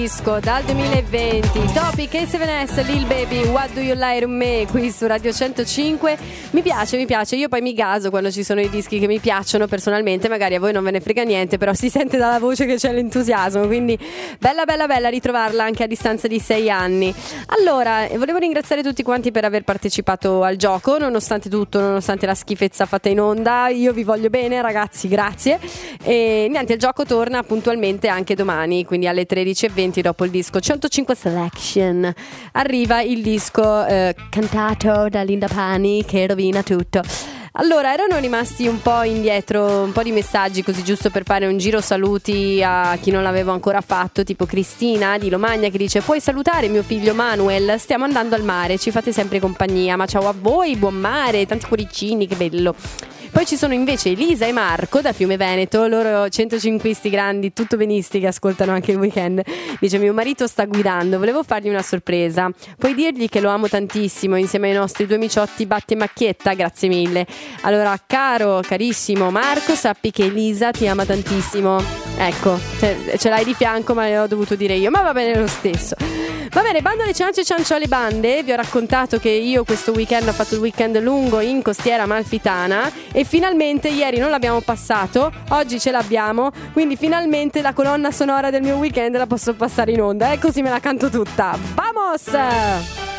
disco dal 2020, Topic e 7S, Lil Baby, What Do You Like to Me, qui su Radio 105. Mi piace, io poi mi gaso quando ci sono i dischi che mi piacciono personalmente, magari a voi non ve ne frega niente, però si sente dalla voce che c'è l'entusiasmo, quindi bella ritrovarla anche a distanza di 6 anni. Allora, volevo ringraziare tutti quanti per aver partecipato al gioco, nonostante tutto, nonostante la schifezza fatta in onda. Io vi voglio bene, ragazzi, grazie. E niente, il gioco torna puntualmente anche domani, quindi alle 13:20 dopo il disco 105 Selection arriva il disco cantato da Linda Pani che rovina tutto. Allora, erano rimasti un po' indietro un po' di messaggi, così giusto per fare un giro saluti a chi non l'avevo ancora fatto, tipo Cristina di Lomagna che dice: puoi salutare mio figlio Manuel, stiamo andando al mare, ci fate sempre compagnia. Ma ciao a voi, buon mare, tanti cuoricini, che bello. Poi ci sono invece Elisa e Marco da Fiume Veneto, loro 105isti grandi, tutto benisti che ascoltano anche il weekend. Dice: mio marito sta guidando, volevo fargli una sorpresa, puoi dirgli che lo amo tantissimo insieme ai nostri 2 amiciotti Batti e Macchietta, grazie mille. Allora, carissimo Marco, sappi che Elisa ti ama tantissimo. Ecco, ce l'hai di fianco, ma l'ho dovuto dire io, ma va bene lo stesso. Va bene, bando alle ciance e cianciole bande. Vi ho raccontato che io questo weekend ho fatto il weekend lungo in Costiera Amalfitana e finalmente ieri non l'abbiamo passato, oggi ce l'abbiamo, quindi finalmente la colonna sonora del mio weekend la posso passare in onda e così me la canto tutta. Vamos!